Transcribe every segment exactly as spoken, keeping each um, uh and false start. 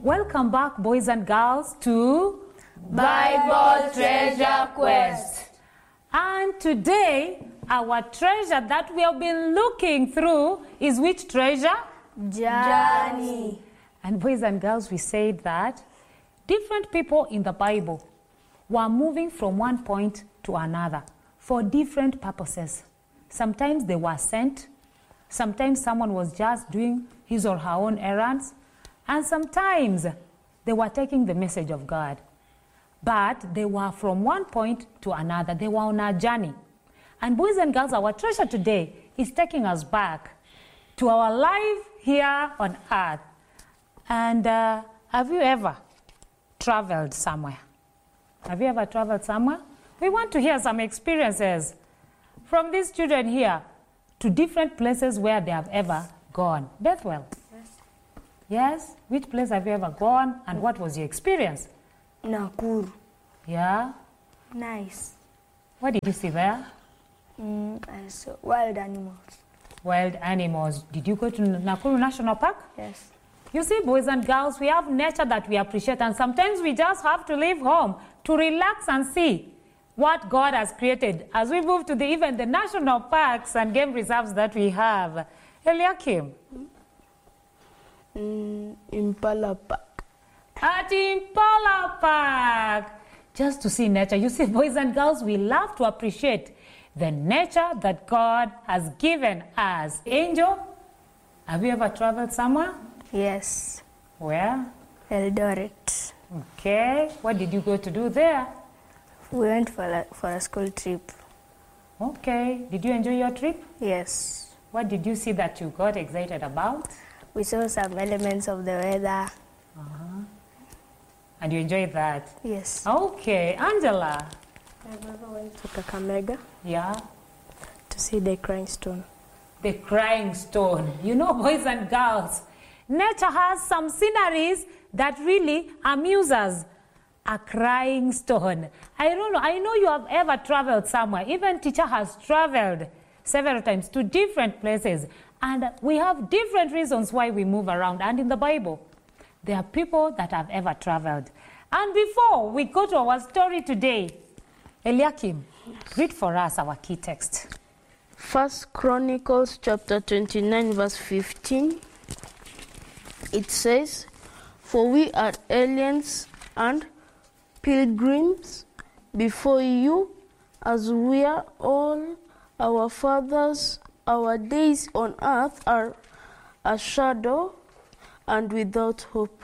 Welcome back, boys and girls, to Bible Treasure Quest. And today, our treasure that we have been looking through is which treasure? Journey. And boys and girls, we said that different people in the Bible were moving from one point to another for different purposes. Sometimes they were sent. Sometimes someone was just doing his or her own errands. And sometimes they were taking the message of God. But they were from one point to another. They were on a journey. And boys and girls, our treasure today is taking us back to our life here on earth. And uh, have you ever traveled somewhere? Have you ever traveled somewhere? We want to hear some experiences from these children here to different places where they have ever gone. Bethwell? Yes. Yes? Which place have you ever gone and what was your experience? Nakuru. Yeah? Nice. What did you see there? Mm, I saw wild animals. Wild animals. Did you go to Nakuru National Park? Yes. You see, boys and girls, we have nature that we appreciate, and sometimes we just have to leave home to relax and see what God has created as we move to the, even the national parks and game reserves that we have. Eliakim? Mm, Impala Park. At Impala Park. Just to see nature. You see, boys and girls, we love to appreciate the nature that God has given us. Angel, have you ever traveled somewhere? Yes. Where? Eldoret. Okay. What did you go to do there? We went for a, for a school trip. Okay. Did you enjoy your trip? Yes. What did you see that you got excited about? We saw some elements of the weather. Uh-huh. And you enjoyed that? Yes. Okay. Angela? I ever went to Kakamega. Yeah? To see the crying stone. The crying stone. You know, boys and girls, nature has some sceneries that really amuse us. A crying stone. I don't know. I know you have ever traveled somewhere. Even teacher has traveled several times to different places. And we have different reasons why we move around. And in the Bible, there are people that have ever traveled. And before we go to our story today, Eliakim, read for us our key text. First Chronicles chapter twenty-nine verse fifteen. It says, "For we are aliens and pilgrims before you, as we are all our fathers. Our days on earth are a shadow and without hope."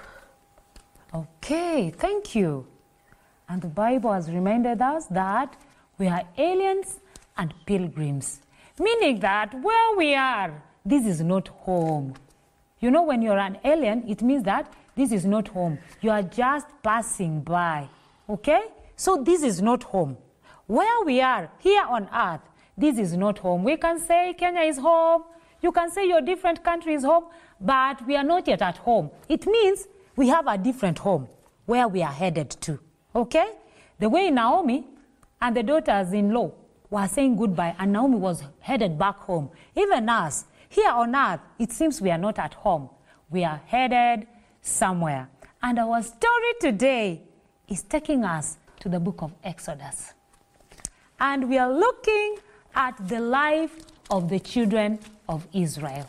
Okay, thank you. And the Bible has reminded us that we are aliens and pilgrims, meaning that where we are, this is not home. You know, when you're an alien, it means that this is not home. You are just passing by, okay? So this is not home. Where we are, here on earth, this is not home. We can say Kenya is home. You can say your different country is home, but we are not yet at home. It means we have a different home where we are headed to, okay? The way Naomi and the daughters-in-law were saying goodbye, and Naomi was headed back home. Even us, here on earth, it seems we are not at home. We are headed somewhere. And our story today is taking us to the book of Exodus. And we are looking at the life of the children of Israel.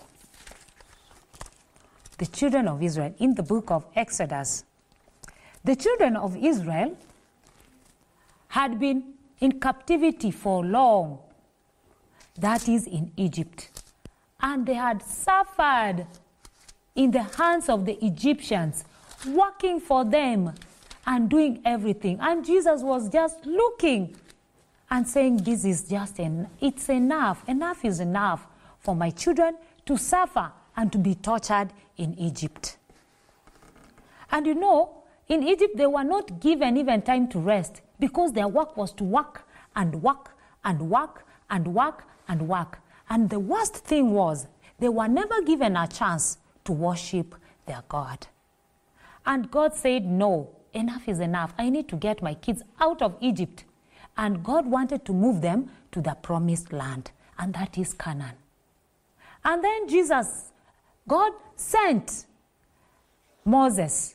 The children of Israel in the book of Exodus. The children of Israel had been in captivity for long. That is in Egypt. And they had suffered in the hands of the Egyptians, working for them and doing everything. And Jesus was just looking and saying, this is just, en- it's enough. Enough is enough for my children to suffer and to be tortured in Egypt. And you know, in Egypt, they were not given even time to rest because their work was to work and work and work and work and work. And the worst thing was, they were never given a chance to worship their God. And God said, no, enough is enough. I need to get my kids out of Egypt. And God wanted to move them to the promised land, and that is Canaan. And then Jesus, God sent Moses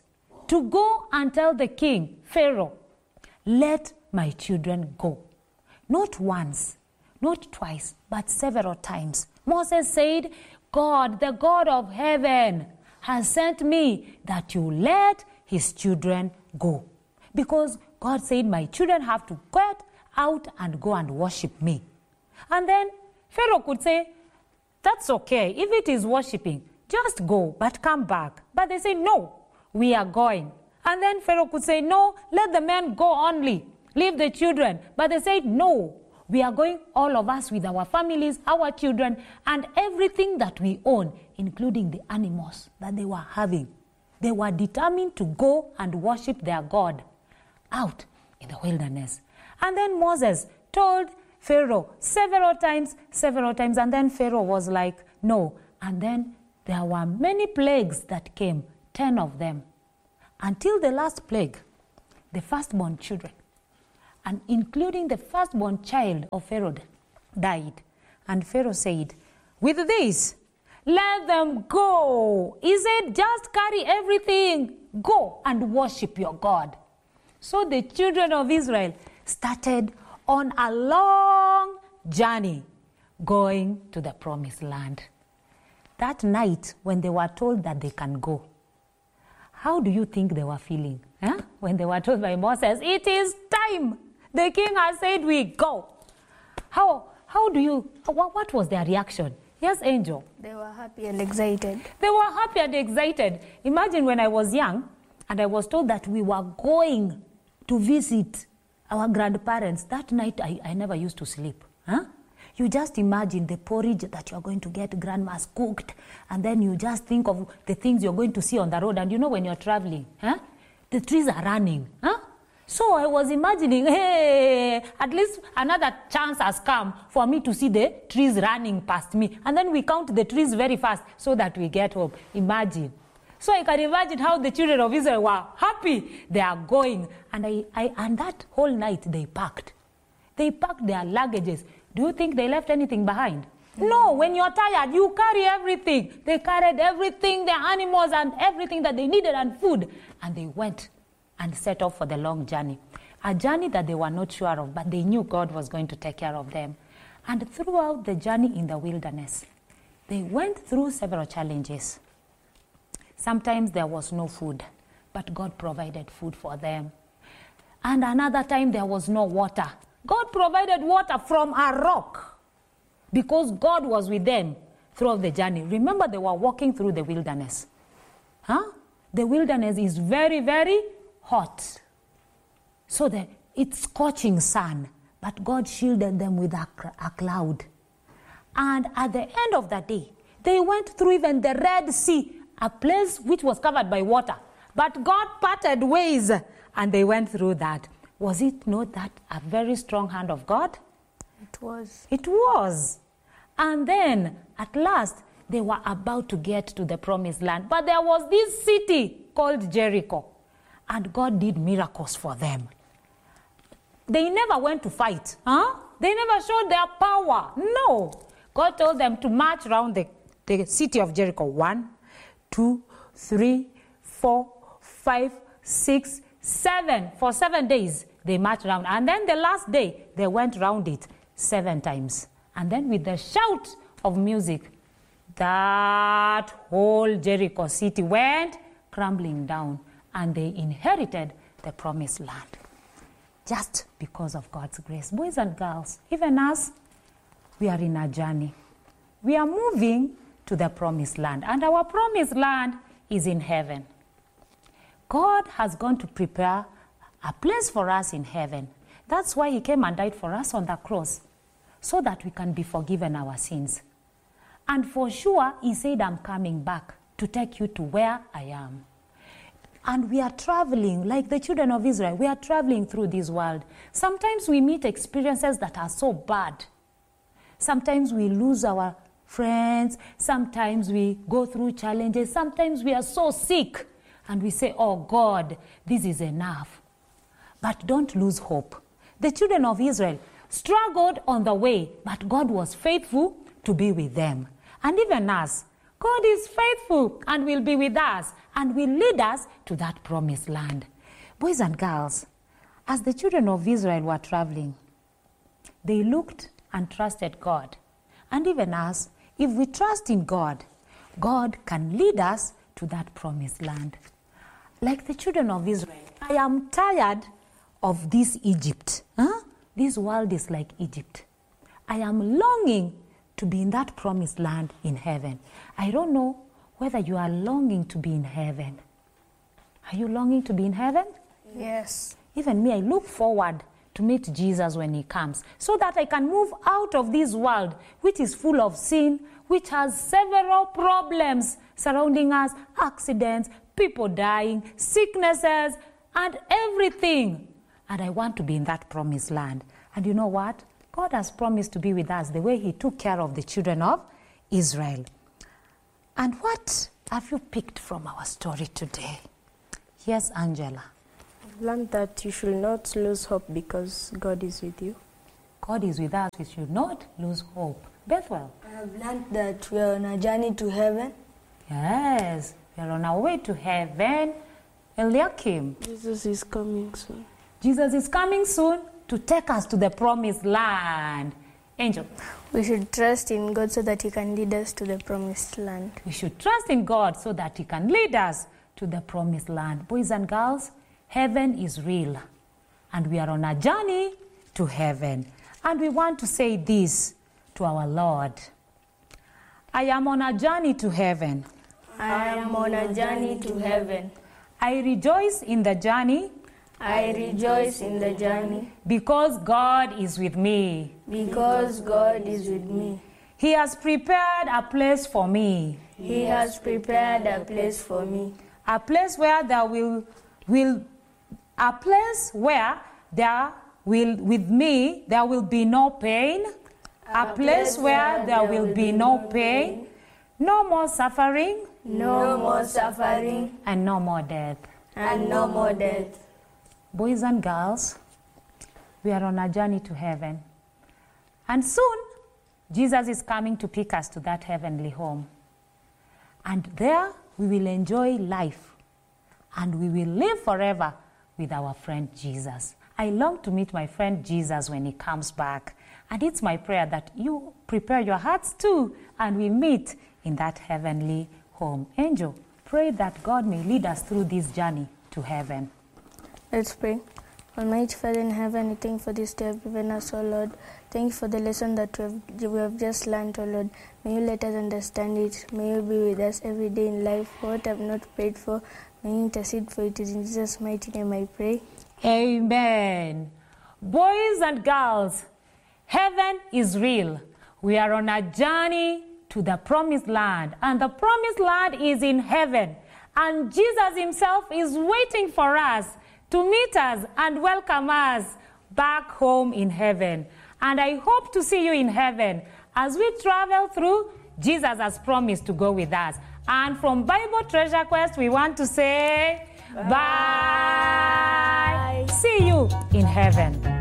to go and tell the king, Pharaoh, let my children go. Not once, not twice, but several times. Moses said, God, the God of heaven, has sent me that you let his children go. Because God said, my children have to get out and go and worship me. And then Pharaoh could say, that's okay. If it is worshiping, just go, but come back. But they say, no, we are going. And then Pharaoh could say, no, let the men go only. Leave the children. But they said, no, we are going, all of us, with our families, our children, and everything that we own, including the animals that they were having. They were determined to go and worship their God out in the wilderness. And then Moses told Pharaoh several times, several times, and then Pharaoh was like, no. And then there were many plagues that came, ten of them, until the last plague, the firstborn children, and including the firstborn child of Pharaoh, died. And Pharaoh said, with this, let them go. He said, just carry everything, go and worship your God. So the children of Israel started on a long journey going to the promised land. That night, when they were told that they can go, how do you think they were feeling? Huh? When they were told by Moses, it is time. The king has said we go. How, how do you, what, what was their reaction? Yes, Angel? They were happy and excited. They were happy and excited. Imagine when I was young and I was told that we were going to visit our grandparents. That night, I, I never used to sleep. Huh? You just imagine the porridge that you're going to get, grandma's cooked, and then you just think of the things you're going to see on the road. And you know when you're traveling, huh? The trees are running. Huh? So I was imagining, hey, at least another chance has come for me to see the trees running past me. And then we count the trees very fast so that we get home. Imagine. So I can imagine how the children of Israel were happy. They are going. And, I, I, and that whole night they packed. They packed their luggages. Do you think they left anything behind? Mm. No, when you're tired, you carry everything. They carried everything, their animals and everything that they needed and food. And they went and set off for the long journey. A journey that they were not sure of, but they knew God was going to take care of them. And throughout the journey in the wilderness, they went through several challenges. Sometimes there was no food, but God provided food for them. And another time there was no water. God provided water from a rock because God was with them throughout the journey. Remember, they were walking through the wilderness. Huh? The wilderness is very, very hot. So the, it's scorching sun, but God shielded them with a, a cloud. And at the end of the day, they went through even the Red Sea, a place which was covered by water. But God parted ways, and they went through that. Was it not that a very strong hand of God? It was. It was. And then, at last, they were about to get to the promised land. But there was this city called Jericho. And God did miracles for them. They never went to fight. Huh? They never showed their power. No. God told them to march around the, the city of Jericho. One, two, three, four, five, six, seven. For seven days, they marched around. And then the last day, they went around it seven times. And then with the shout of music, that whole Jericho city went crumbling down. And they inherited the promised land. Just because of God's grace. Boys and girls, even us, we are in a journey. We are moving to the promised land. And our promised land is in heaven. God has gone to prepare a place for us in heaven. That's why he came and died for us on the cross, so that we can be forgiven our sins. And for sure, he said, I'm coming back to take you to where I am. And we are traveling, like the children of Israel, we are traveling through this world. Sometimes we meet experiences that are so bad. Sometimes we lose our friends. Sometimes we go through challenges. Sometimes we are so sick. And we say, oh God, this is enough. But don't lose hope. The children of Israel struggled on the way, but God was faithful to be with them. And even us, God is faithful and will be with us and will lead us to that promised land. Boys and girls, as the children of Israel were traveling, they looked and trusted God. And even us, if we trust in God, God can lead us to that promised land. Like the children of Israel, I am tired of this Egypt. Huh? This world is like Egypt. I am longing to be in that promised land in heaven. I don't know whether you are longing to be in heaven. Are you longing to be in heaven? Yes. Even me, I look forward to meet Jesus when he comes, so that I can move out of this world which is full of sin, which has several problems surrounding us, accidents, people dying, sicknesses, and everything. And I want to be in that promised land. And you know what? God has promised to be with us the way he took care of the children of Israel. And what have you picked from our story today? Yes, Angela. I've learned that you should not lose hope because God is with you. God is with us. We should not lose hope. Bethwell. I have learned that we are on a journey to heaven. Yes, we are on our way to heaven. Eliakim. Jesus is coming soon. Jesus is coming soon to take us to the promised land. Angel. We should trust in God so that he can lead us to the promised land. We should trust in God so that he can lead us to the promised land. Boys and girls, heaven is real. And we are on a journey to heaven. And we want to say this to our Lord. I am on a journey to heaven. I am on a journey to heaven. I rejoice in the journey. I rejoice in the journey. Because God is with me. Because God is with me. He has prepared a place for me. He has prepared a place for me. A place where there will, will, a place where there will, with me, there will be no pain. A, a place, place where there, there will, will be no pain. pain. No more suffering. No more suffering. And no more death. And no more death. Boys and girls, we are on a journey to heaven. And soon, Jesus is coming to pick us to that heavenly home. And there, we will enjoy life. And we will live forever with our friend Jesus. I long to meet my friend Jesus when he comes back. And it's my prayer that you prepare your hearts too, and we meet in that heavenly home. Angel, pray that God may lead us through this journey to heaven. Let's pray. Almighty Father in heaven, we thank you for this day you have given us, O Lord. Thank you for the lesson that we have, we have just learned, O Lord. May you let us understand it. May you be with us every day in life. What I have not prayed for, may you intercede for it. It is in Jesus' mighty name I pray. Amen. Boys and girls, heaven is real. We are on a journey to the promised land. And the promised land is in heaven. And Jesus himself is waiting for us to meet us and welcome us back home in heaven. And I hope to see you in heaven as we travel through. Jesus has promised to go with us. And from Bible Treasure Quest, we want to say bye. Bye. See you in heaven.